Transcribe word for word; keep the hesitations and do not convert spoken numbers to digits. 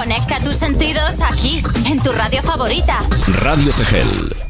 Conecta tus sentidos aquí, en tu radio favorita. Radio Tegel.